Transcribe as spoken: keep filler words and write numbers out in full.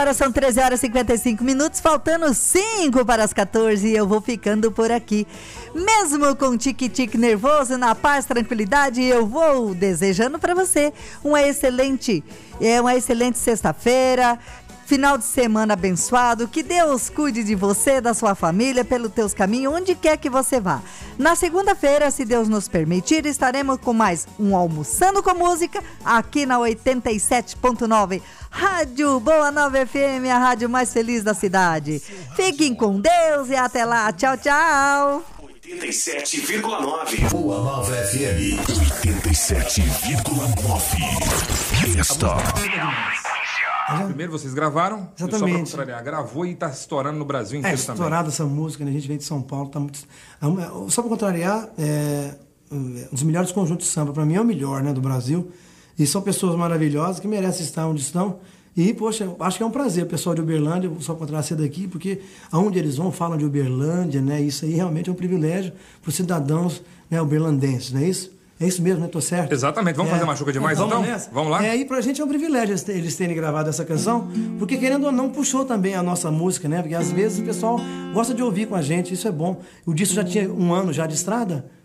Agora são treze horas e cinquenta e cinco minutos, faltando cinco para as quatorze e eu vou ficando por aqui. Mesmo com tique-tique nervoso, na paz, tranquilidade, eu vou desejando para você uma excelente, é, uma excelente sexta-feira, final de semana abençoado, que Deus cuide de você, da sua família, pelos teus caminhos, onde quer que você vá. Na segunda-feira, se Deus nos permitir, estaremos com mais um Almoçando com Música, aqui na oitenta e sete ponto nove, Rádio Boa Nova F M, a rádio mais feliz da cidade. Fiquem com Deus e até lá, tchau, tchau. oitenta e sete vírgula nove Boa Nova F M, oitenta e sete vírgula nove. Esta Primeiro vocês gravaram, exatamente. Só pra gravou e tá estourando no Brasil inteiro é, também. É, estourada essa música, né? A gente vem de São Paulo, tá muito... Só pra contrariar, é um dos melhores conjuntos de samba, pra mim é o melhor, né, do Brasil. E são pessoas maravilhosas que merecem estar onde estão. E, poxa, acho que é um prazer, o pessoal de Uberlândia, só para trazer daqui, porque aonde eles vão falam de Uberlândia, né? Isso aí realmente é um privilégio para os cidadãos, né, uberlandenses, não é isso? É isso mesmo, né? Tô certo? Exatamente. Vamos é. fazer Machuca Demais, vamos então? Nessa? Vamos lá? É, e pra gente é um privilégio eles terem gravado essa canção, porque querendo ou não, puxou também a nossa música, né? Porque às vezes o pessoal gosta de ouvir com a gente, isso é bom. O disco já tinha um ano já de estrada,